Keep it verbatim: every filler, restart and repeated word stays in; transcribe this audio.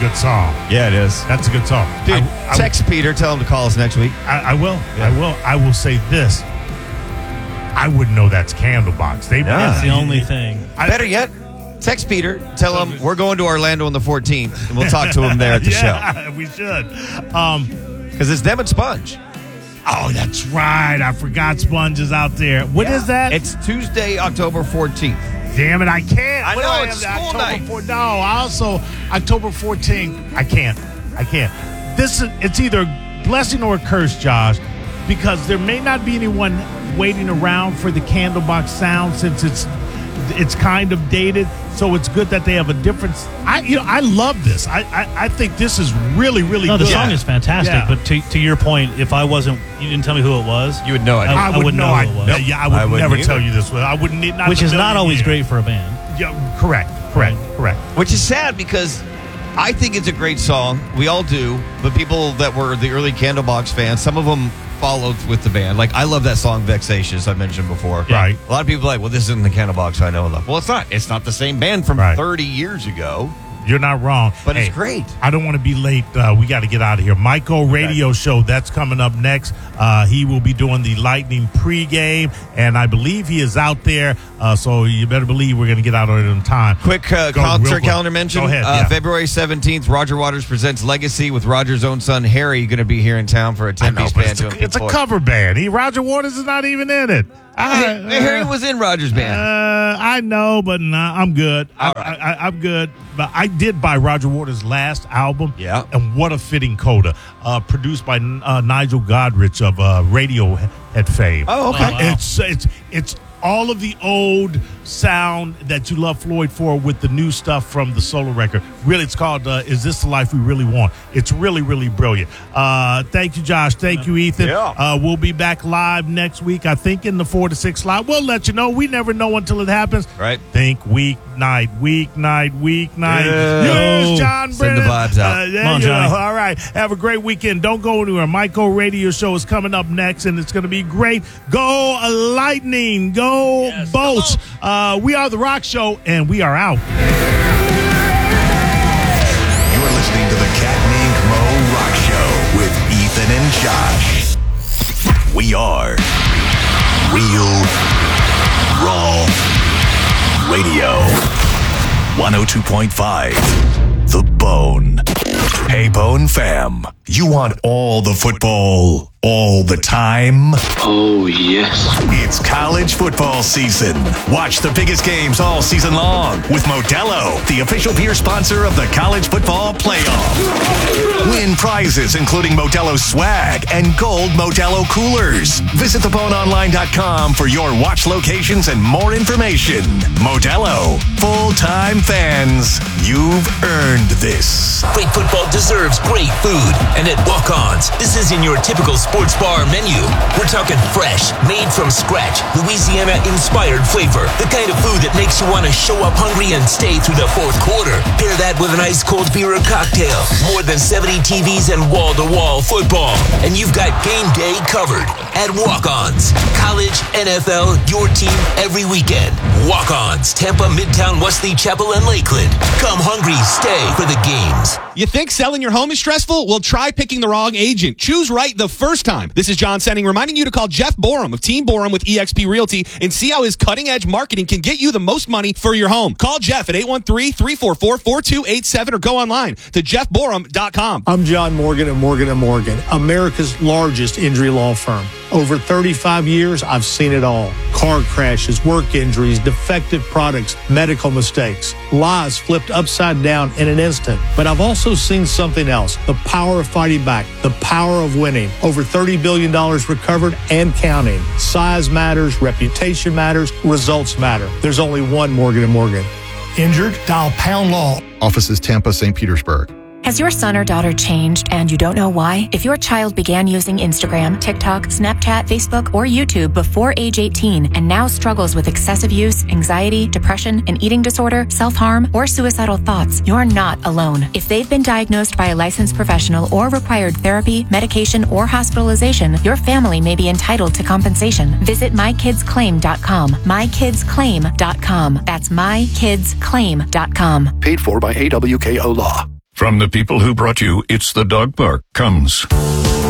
good song. Yeah, it is. That's a good song. Dude, I, I, text Peter. Tell him to call us next week. I, I will. Yeah. I will. I will say this. I wouldn't know that's Candlebox. They, Yeah. That's the only thing. I, Better yet, text Peter. Tell him we're going to Orlando on the fourteenth, and we'll talk to him there at the show. Yeah, we should. Um, Because it's them and Sponge. oh, that's right. I forgot Sponge is out there. What is that? It's Tuesday, October fourteenth. Damn it, I can't. I What know, do it's have? school October night. four no, I also, October fourteenth, I can't. I can't. This is, it's either a blessing or a curse, Josh, because there may not be anyone waiting around for the Candlebox sound since it's it's kind of dated. So it's good that they have a difference. I you know I love this. I I, I think this is really really No, good. the song is fantastic. Yeah. But to, to your point, if I wasn't, you didn't tell me who it was. You would know it. I, I would wouldn't know. know I, who it was. yeah, I would I wouldn't never either. tell you this. I wouldn't need not Which in a is not million always years. great for a band. Yeah, correct, correct, correct. Which is sad because I think it's a great song. We all do. But people that were the early Candlebox fans, some of them followed with the band. Like, I love that song Vexatious I mentioned before. Right. A lot of people are like, well, this isn't the Candlebox I know and love. Well, it's not. It's not the same band from Right. thirty years ago. You're not wrong. But it's Hey, great. I don't want to be late. Uh, we got to get out of here. Michael Radio Show, that's coming up next. Uh, he will be doing the Lightning pregame, and I believe he is out there. Uh, so you better believe we're going to get out of it in time. Quick uh, Go real concert quick. calendar mention. Go ahead, Uh, yeah. February seventeenth, Roger Waters presents Legacy with Roger's own son, Harry, going to be here in town for a I know, ten-piece but band. it's, a, doing it's a Pink Floyd. cover band. He, Roger Waters is not even in it. I, Hey, Harry was in Roger's band. Uh, I know, but nah, I'm good. I, All right. I, I, I'm good. But I did buy Roger Waters' last album. Yeah. And what a fitting coda. Uh, produced by uh, Nigel Godrich of uh, Radiohead fame. Oh, okay. Uh, It's it's it's all of the old sound that you love Floyd for with the new stuff from the solo record. Really, it's called uh, Is This the Life We Really Want? It's really, really brilliant. Uh, thank you, Josh. Thank you, Ethan. Yeah. Uh, we'll be back live next week, I think, in the four to six slot. We'll let you know. We never know until it happens. Right. Think weeknight, weeknight, weeknight. Yeah. Yes, John Send the Brennan. vibes out. Uh, there Come on, you go. Johnny. All right. Have a great weekend. Don't go anywhere. Michael Radio Show is coming up next, and it's going to be great. Go Lightning. Go Yes, Bolts. Uh, we are The Rock Show, and we are out. You're listening to the Cat Named Mo Rock Show with Ethan and Josh. We are Real Raw Radio. one oh two point five The Bone. Hey, Bone fam. You want all the football all the time? Oh, yes. It's college football season. Watch the biggest games all season long with Modelo, the official beer sponsor of the College Football Playoff. Win prizes including Modelo swag and gold Modelo coolers. Visit the bone online dot com for your watch locations and more information. Modelo, full-time fans, you've earned this. Great football deserves great food. And at Walk-Ons, this isn't your typical sports bar menu. We're talking fresh, made from scratch, Louisiana-inspired flavor. The kind of food that makes you want to show up hungry and stay through the fourth quarter. Pair that with an ice-cold beer or cocktail. More than seventy T Vs and wall-to-wall football. And you've got game day covered. At Walk-Ons, college, N F L, your team every weekend. Walk-Ons, Tampa, Midtown, Wesley Chapel, and Lakeland. Come hungry, stay for the games. You think selling your home is stressful? Well, try picking the wrong agent. Choose right the first time. This is John Senning reminding you to call Jeff Borum of Team Borum with E X P Realty and see how his cutting-edge marketing can get you the most money for your home. Call Jeff at eight one three, three four four, four two eight seven or go online to jeff borum dot com. I'm John Morgan of Morgan and Morgan, America's largest injury law firm. Over thirty-five years, I've seen it all. Car crashes, work injuries, defective products, medical mistakes, lives flipped upside down in an instant. But I've also seen something else, the power of fighting back, the power of winning. Over thirty billion dollars recovered and counting. Size matters, reputation matters, results matter. There's only one Morgan and Morgan. Injured? Dial Pound Law. Offices Tampa, Saint Petersburg. Has your son or daughter changed and you don't know why? If your child began using Instagram, TikTok, Snapchat, Facebook, or YouTube before age eighteen and now struggles with excessive use, anxiety, depression, an eating disorder, self-harm, or suicidal thoughts, you're not alone. If they've been diagnosed by a licensed professional or required therapy, medication, or hospitalization, your family may be entitled to compensation. Visit my kids claim dot com. my kids claim dot com. That's my kids claim dot com. Paid for by A W K O Law. From the people who brought you It's the Dog Park comes